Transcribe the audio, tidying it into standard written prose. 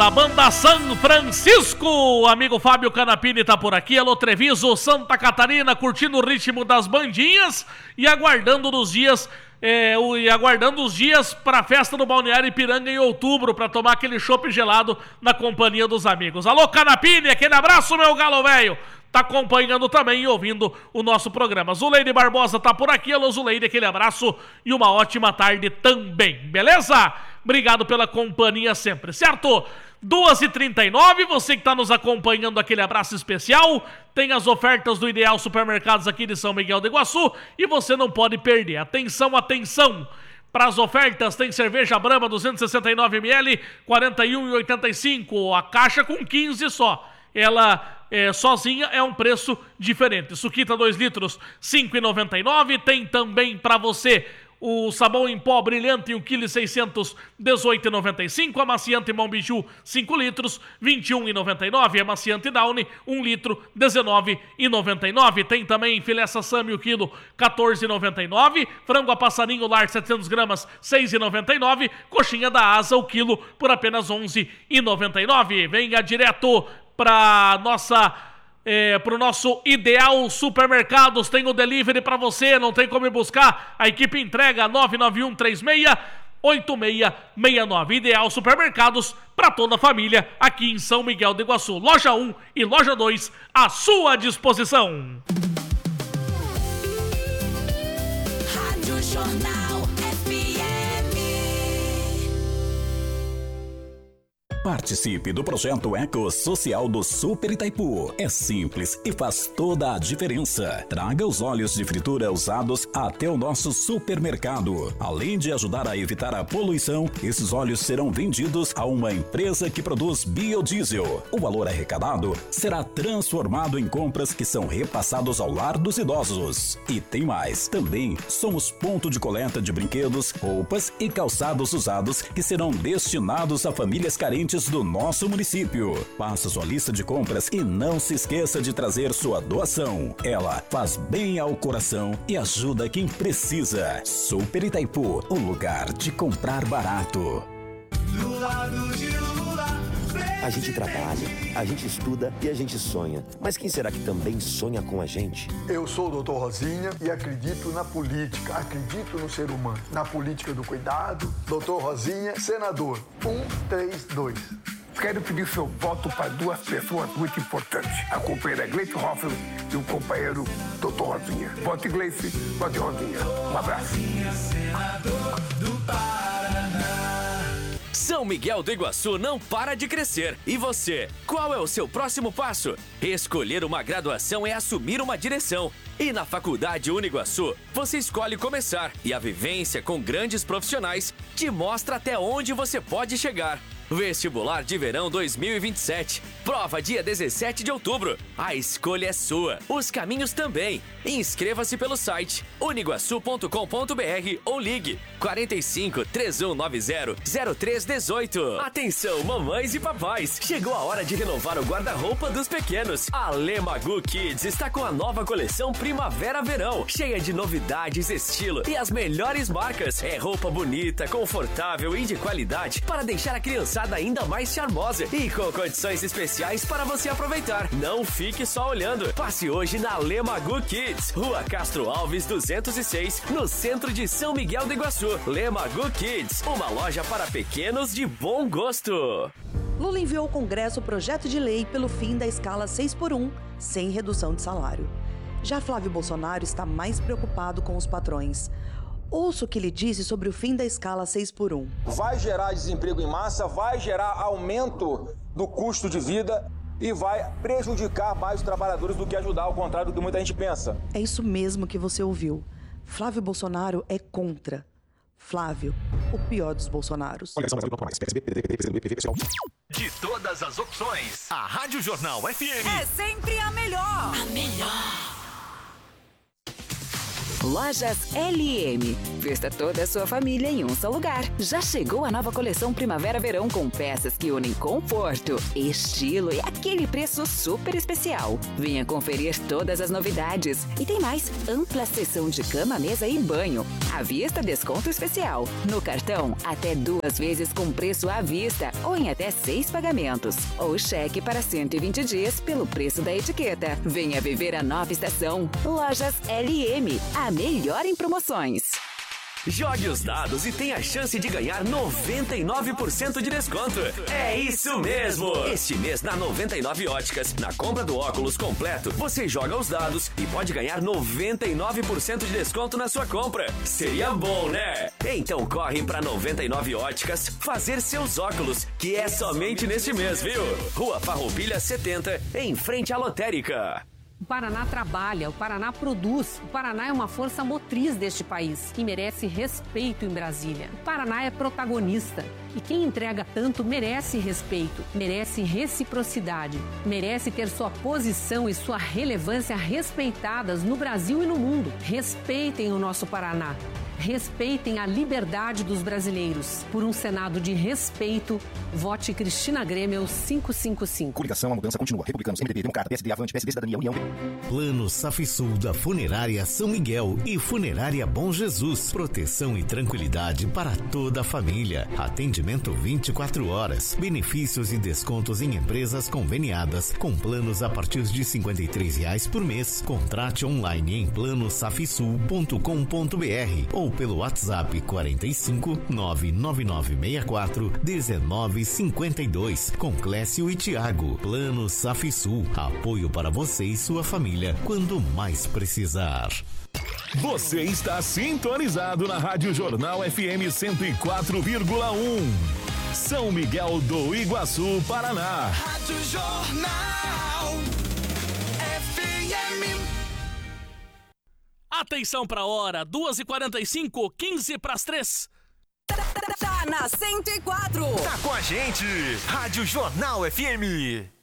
A banda San Francisco, amigo Fábio Canapini tá por aqui, alô Treviso, Santa Catarina, curtindo o ritmo das bandinhas e aguardando os dias para a festa do Balneário Ipiranga em outubro, para tomar aquele chopp gelado na companhia dos amigos. Alô Canapini, aquele abraço, meu galo velho, tá acompanhando também e ouvindo o nosso programa. Zuleide Barbosa tá por aqui, alô Zuleide, aquele abraço e uma ótima tarde também, beleza? Obrigado pela companhia sempre, certo? 2h39, você que está nos acompanhando, aquele abraço especial. Tem as ofertas do Ideal Supermercados aqui de São Miguel do Iguaçu e você não pode perder. Atenção, atenção! Para as ofertas, tem cerveja Brahma 269ml, 41,85. A caixa com 15 só. Ela sozinha é um preço diferente. Suquita 2 litros, 5,99. Tem também para você o sabão em pó brilhante, 1,600 kg, 18,95. Amaciante Monbiju, 5 litros, 21,99. Amaciante Downy, 1 litro, 19,99. Tem também filé sassami, o quilo, 14,99. Frango a passarinho lar, 700 gramas, 6,99. Coxinha da Asa, o quilo, por apenas 11,99. Venha direto para pro nosso Ideal Supermercados, tem o delivery para você, não tem como ir buscar, a equipe entrega 991368669. Ideal Supermercados para toda a família aqui em São Miguel do Iguaçu. Loja 1 e Loja 2 à sua disposição. Rádio Jornal FM. Participe do projeto Eco Social do Super Itaipu. É simples e faz toda a diferença. Traga os óleos de fritura usados até o nosso supermercado. Além de ajudar a evitar a poluição, esses óleos serão vendidos a uma empresa que produz biodiesel. O valor arrecadado será transformado em compras que são repassados ao lar dos idosos. E tem mais. Também somos ponto de coleta de brinquedos, roupas e calçados usados que serão destinados a famílias carentes do nosso município. Faça sua lista de compras e não se esqueça de trazer sua doação. Ela faz bem ao coração e ajuda quem precisa. Super Itaipu, o lugar de comprar barato. Do lado de Lula, a gente trabalha, a gente estuda e a gente sonha. Mas quem será que também sonha com a gente? Eu sou o Dr. Rosinha e acredito na política, acredito no ser humano, na política do cuidado. Dr. Rosinha, senador, 132. Quero pedir seu voto para duas pessoas muito importantes. A companheira Gleice Hoffmann e o companheiro Dr. Rosinha. Vote Gleice, vote Rosinha. Um abraço. senador do Paraná. São Miguel do Iguaçu não para de crescer. E você, qual é o seu próximo passo? Escolher uma graduação é assumir uma direção. E na Faculdade Uniguaçu, você escolhe começar. E a vivência com grandes profissionais te mostra até onde você pode chegar. Vestibular de Verão 2027. Prova dia 17 de outubro. A escolha é sua. Os caminhos também. Inscreva-se pelo site uniguaçu.com.br ou ligue 45 3190 0318. Atenção, mamães e papais. Chegou a hora de renovar o guarda-roupa dos pequenos. A Lemagu Kids está com a nova coleção Primavera-Verão, cheia de novidades, estilo e as melhores marcas. É roupa bonita, confortável e de qualidade para deixar a criançada ainda mais charmosa e com condições especiais para você aproveitar. Não fique só olhando. Passe hoje na Lemagu Kids, Rua Castro Alves 206, no centro de São Miguel do Iguaçu. Lemagu Kids, uma loja para pequenos de bom gosto. Lula enviou ao Congresso o projeto de lei pelo fim da escala 6x1, sem redução de salário. Já Flávio Bolsonaro está mais preocupado com os patrões. Ouça o que ele disse sobre o fim da escala 6x1. Vai gerar desemprego em massa, vai gerar aumento do custo de vida e vai prejudicar mais os trabalhadores do que ajudar, ao contrário do que muita gente pensa. É isso mesmo que você ouviu. Flávio Bolsonaro é contra. Flávio, o pior dos Bolsonaros. De todas as opções, a Rádio Jornal FM é sempre a melhor. A melhor. Lojas LM. Vista toda a sua família em um só lugar. Já chegou a nova coleção Primavera-Verão com peças que unem conforto, estilo e aquele preço super especial. Venha conferir todas as novidades. E tem mais, ampla seção de cama, mesa e banho. À vista, desconto especial. No cartão, até 2 vezes com preço à vista ou em até 6 pagamentos. Ou cheque para 120 dias pelo preço da etiqueta. Venha viver a nova estação. Lojas LM, a melhor em promoções. Jogue os dados e tenha a chance de ganhar 99% de desconto. É isso mesmo! Este mês na 99 Óticas, na compra do óculos completo, você joga os dados e pode ganhar 99% de desconto na sua compra. Seria bom, né? Então corre pra 99 Óticas fazer seus óculos, que é somente neste mês, viu? Rua Farroupilha 70, em frente à lotérica. O Paraná trabalha, o Paraná produz, o Paraná é uma força motriz deste país, que merece respeito em Brasília. O Paraná é protagonista e quem entrega tanto merece respeito, merece reciprocidade, merece ter sua posição e sua relevância respeitadas no Brasil e no mundo. Respeitem o nosso Paraná. Respeitem a liberdade dos brasileiros. Por um Senado de respeito, vote Cristina Grêmio 555. Coligação, a mudança continua. Republicanos, MDB, Democrata, PSD, Avante, PSD, Cidadania, União. Plano Safisul da Funerária São Miguel e Funerária Bom Jesus. Proteção e tranquilidade para toda a família. Atendimento 24 horas. Benefícios e descontos em empresas conveniadas com planos a partir de R$ 53 por mês. Contrate online em planosafisul.com.br ou pelo WhatsApp 45 99964 1952 com Clécio e Tiago. Plano Safisul, apoio para você e sua família quando mais precisar. Você está sintonizado na Rádio Jornal FM 104,1. São Miguel do Iguaçu, Paraná. Rádio Jornal FM. Atenção pra hora, 2h45, 15:03. Tá na 104. Tá com a gente, Rádio Jornal FM.